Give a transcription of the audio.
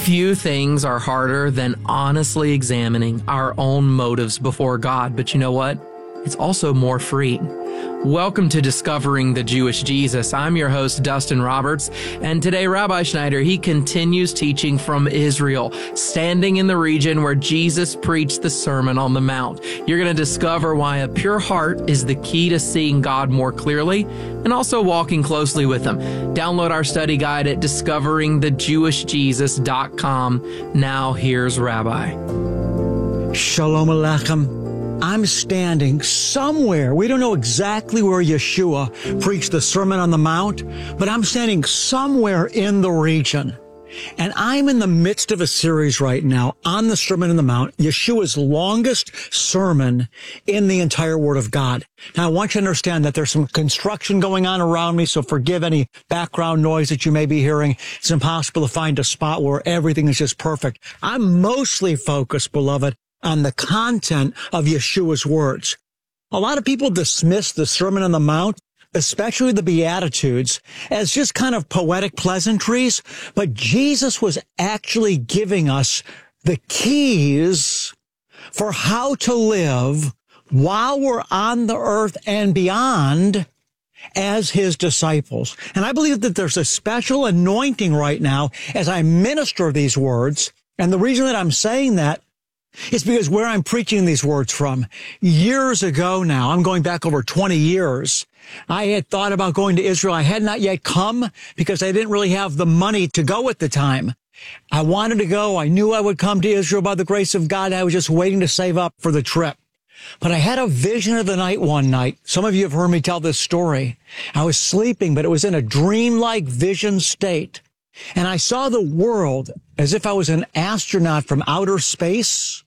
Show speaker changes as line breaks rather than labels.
Few things are harder than honestly examining our own motives before God, but you know what? It's also more freeing. Welcome to Discovering the Jewish Jesus. I'm your host, Dustin Roberts, and today Rabbi Schneider, he continues teaching from Israel, standing in the region where Jesus preached the Sermon on the Mount. You're going to discover why a pure heart is the key to seeing God more clearly and also walking closely with Him. Download our study guide at discoveringthejewishjesus.com. Now here's Rabbi.
Shalom Aleichem. I'm standing somewhere. We don't know exactly where Yeshua preached the Sermon on the Mount, but I'm standing somewhere in the region. And I'm in the midst of a series right now on the Sermon on the Mount, Yeshua's longest sermon in the entire Word of God. Now, I want you to understand that there's some construction going on around me, so forgive any background noise that you may be hearing. It's impossible to find a spot where everything is just perfect. I'm mostly focused, beloved, on the content of Yeshua's words. A lot of people dismiss the Sermon on the Mount, especially the Beatitudes, as just kind of poetic pleasantries, but Jesus was actually giving us the keys for how to live while we're on the earth and beyond as His disciples. And I believe that there's a special anointing right now as I minister these words. And the reason that I'm saying that it's because where I'm preaching these words from, years ago now, I'm going back over 20 years, I had thought about going to Israel. I had not yet come because I didn't really have the money to go at the time. I wanted to go. I knew I would come to Israel by the grace of God. I was just waiting to save up for the trip. But I had a vision of the night one night. Some of you have heard me tell this story. I was sleeping, but it was in a dreamlike vision state. And I saw the world as if I was an astronaut from outer space.